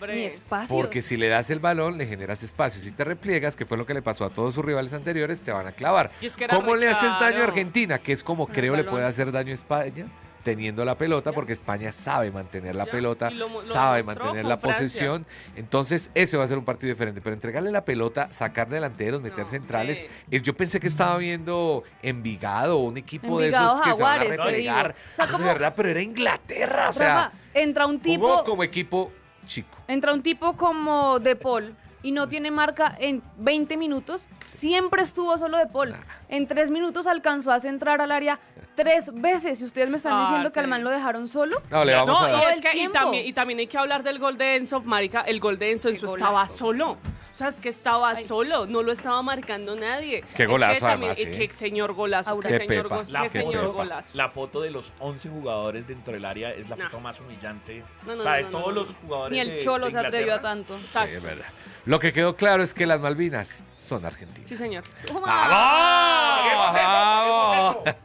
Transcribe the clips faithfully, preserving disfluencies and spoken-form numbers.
Ni espacios. Porque si le das el balón, le generas espacio. Si te repliegas, que fue lo que le pasó a todos sus rivales anteriores, te van a clavar. Es que era ¿Cómo le haces claro. daño a Argentina? Que es como Con creo el le balón. puede hacer daño a España, teniendo la pelota, Ya. porque España sabe mantener la Ya. pelota, Y lo mo- lo sabe mostró mantener con la Francia. posesión. Entonces, ese va a ser un partido diferente. Pero entregarle la pelota, sacar delanteros, meter No, centrales. hombre. eh, Yo pensé que estaba viendo Envigado, un equipo Envigado, de esos que Jaguares, se te van a replegar. digo. O sea, No, como- de verdad, pero era Inglaterra, o sea, Rafa, entra un tipo, jugó como equipo chico. entra un tipo como De Paul y no tiene marca en veinte minutos. Siempre estuvo solo De Paul. Nah. En tres minutos alcanzó a centrar al área tres veces. Y ustedes me están Ah, diciendo que al sí. man lo dejaron solo. No, le vamos No, a y dar. Todo es el que y tiempo. también, y también hay que hablar del gol de Enzo, marica, el gol de Enzo, Qué Enzo golazo. estaba solo. O sea, es que estaba Ay. solo, no lo estaba marcando nadie. Qué Es que golazo, también- además, y ¿eh? Qué señor golazo, Aura. qué Qué señor, pepa. go- La qué señor foto, golazo. la foto de los once jugadores dentro del área es la No. foto más humillante. No, no, o sea, de no, no, todos no, los no. jugadores Ni el de- Cholo de se atrevió a Inglaterra. tanto. Sí, Exacto. es verdad. Lo que quedó claro es que las Malvinas son argentinas. Sí, señor. ¡Paguemos eso! ¡Vamos! ¡Paguemos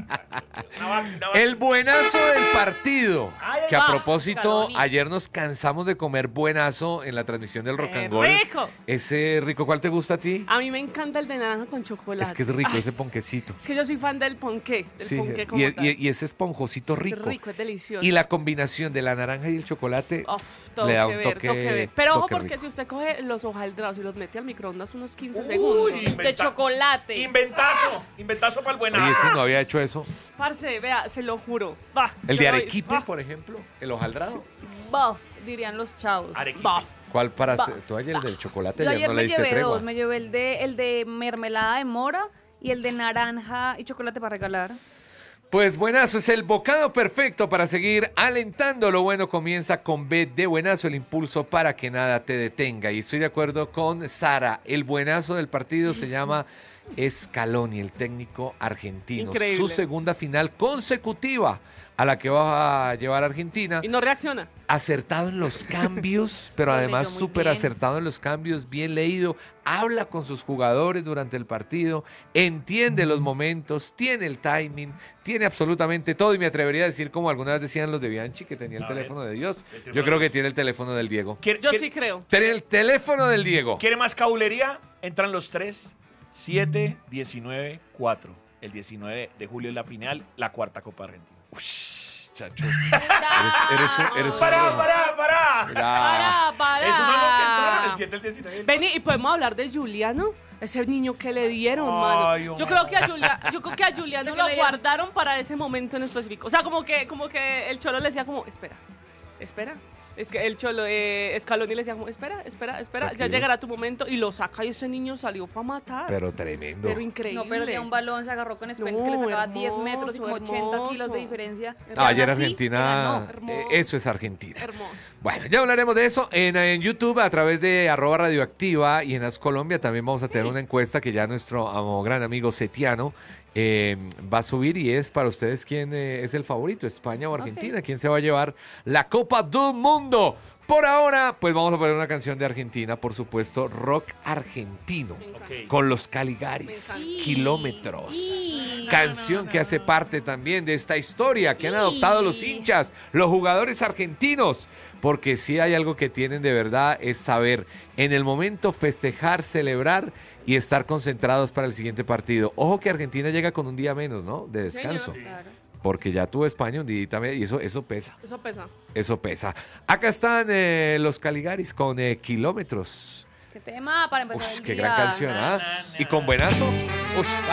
eso! Una va- una va- El buenazo del partido. Ay, ay, Que a ah, propósito, Scaloni. ayer nos cansamos de comer buenazo en la transmisión del Rock ¡Qué and Roll. rico! Ese rico, ¿cuál te gusta a ti? A mí me encanta el de naranja con chocolate. Es que es rico Ay, ese ponquecito. Es que yo soy fan del ponqué, del Sí, ponqué como y, tal. y- y ese esponjosito Es rico. rico, es delicioso. Y la combinación de la naranja y el chocolate. Uf, todo le da que un ver, toque- todo que ver. Pero ojo, toque porque rico. si usted coge los hojaldrados y los mete al microondas unos quince Uy, segundos. De inventa- chocolate. Inventazo, inventazo para el buenazo. Oye, sí, no había hecho eso. Parce, vea, se lo juro. Va, El yo de lo- Arequipe, va. por ejemplo, el hojaldrado. Buff, dirían los chavos. Arequipe. Va. ¿Cuál paraste? Bah, Tú ayer el del chocolate, Yo ayer ayer no me le diste llevé tregua. dos. Me llevé el de, el de mermelada de mora y el de naranja y chocolate para regalar. Pues buenazo, es el bocado perfecto para seguir alentando. Lo bueno comienza con B de buenazo, el impulso para que nada te detenga. Y estoy de acuerdo con Sara, el buenazo del partido se llama Scaloni, el técnico argentino. Increíble. Su segunda final consecutiva a la que va a llevar Argentina. Y no reacciona. Acertado en los cambios, pero Lo además leyó muy súper bien. acertado en los cambios, bien leído, habla con sus jugadores durante el partido, entiende los momentos, tiene el timing, tiene absolutamente todo y me atrevería a decir como alguna vez decían los de Bianchi que tenía el A ver. teléfono de Dios, El teléfono yo creo de que Dios. tiene el teléfono del Diego. ¿Quiere, Yo quiere- sí creo. Tiene el teléfono del Diego. ¿Quiere más cabulería? Entran los tres. siete, diecinueve, cuatro. El diecinueve de julio es la final, la cuarta Copa Argentina. Ush, chacho. Eres, eres, un- eres un- ¡Pará, pará, pará! Mira. Para, para. Esos son los que entraron, el siete, el diecinueve. el Vení, y podemos hablar de Juliano. Ese niño que le dieron, Ay, mano. Yo hombre. creo que a Julia, yo creo que a Juliano Lo que lo le- guardaron para ese momento en específico. O sea, como que, como que el Cholo le decía como, espera, espera. Es que el Cholo, eh, Scaloni le decía como, espera, espera, espera, ya Tranquilo. llegará tu momento. Y lo saca y ese niño salió para matar. Pero, Pero tremendo. increíble. No perdía un balón, se agarró con Spence que le No, sacaba diez hermoso, metros y como ochenta kilos hermoso. de diferencia. No, Y aún ayer así, Argentina, le ganó. Hermoso. eh, eso es Argentina. Hermoso. Bueno, ya hablaremos de eso en, en YouTube a través de arroba radioactiva y en As Colombia también vamos a tener una encuesta que ya nuestro amo- gran amigo Setiano eh, va a subir y es para ustedes quién eh, es el favorito, España o Argentina, quién se va a llevar la Copa del Mundo. Por ahora, pues vamos a poner una canción de Argentina, por supuesto, rock argentino, Me encanta. Ok. con los Me Caligaris, encanta. kilómetros. Y- Canción que hace parte también de esta historia que han adoptado los hinchas, los jugadores argentinos, porque si hay algo que tienen de verdad es saber en el momento festejar, celebrar y estar concentrados para el siguiente partido. Ojo que Argentina llega con un día menos, ¿no? De descanso, Señor. Claro. porque ya tuvo España un día también y eso, eso pesa, Eso pesa. eso pesa. Acá están eh, los Caligaris con eh, kilómetros. ¿Qué tema para empezar Uf, el qué día? gran canción, ¿ah? Y con buenazo. Uf,